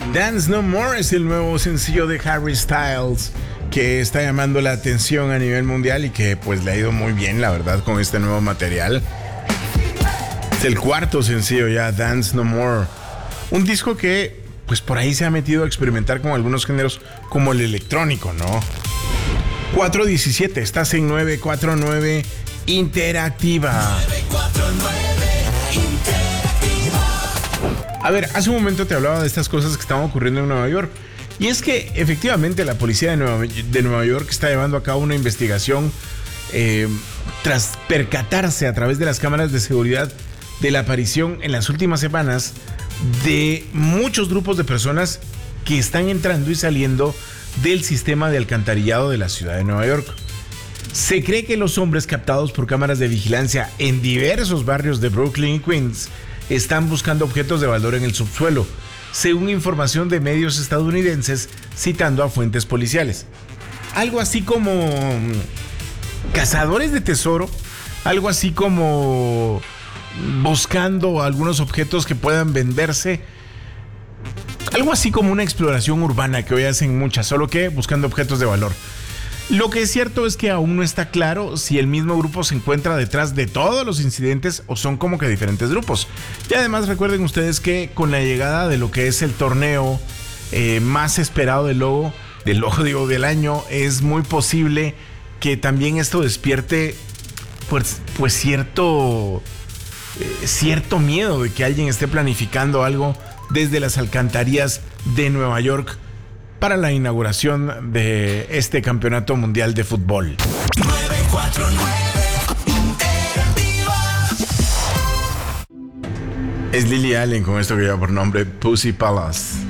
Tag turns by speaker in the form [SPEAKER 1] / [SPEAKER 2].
[SPEAKER 1] Dance No More es el nuevo sencillo de Harry Styles que está llamando la atención a nivel mundial y que pues le ha ido muy bien, la verdad, con este nuevo material. Es el cuarto sencillo ya, Dance No More. Un disco que pues por ahí se ha metido a experimentar con algunos géneros como el electrónico, ¿no? 4:17, estás en 949 Interactiva. 949 Interactiva. A ver, hace un momento te hablaba de estas cosas que estaban ocurriendo en Nueva York. Y es que efectivamente la policía de Nueva York está llevando a cabo una investigación tras percatarse a través de las cámaras de seguridad de la aparición en las últimas semanas de muchos grupos de personas que están entrando y saliendo del sistema de alcantarillado de la ciudad de Nueva York. Se cree que los hombres captados por cámaras de vigilancia en diversos barrios de Brooklyn y Queens están buscando objetos de valor en el subsuelo, según información de medios estadounidenses citando a fuentes policiales. Algo así como cazadores de tesoro, algo así como buscando algunos objetos que puedan venderse, algo así como una exploración urbana que hoy hacen muchas, solo que buscando objetos de valor. Lo que es cierto es que aún no está claro si el mismo grupo se encuentra detrás de todos los incidentes o son como que diferentes grupos. Y además recuerden ustedes que con la llegada de lo que es el torneo más esperado del año, es muy posible que también esto despierte pues cierto miedo de que alguien esté planificando algo desde las alcantarillas de Nueva York para la inauguración de este campeonato mundial de fútbol. 949 Es Lily Allen con esto que lleva por nombre Pussy Palace.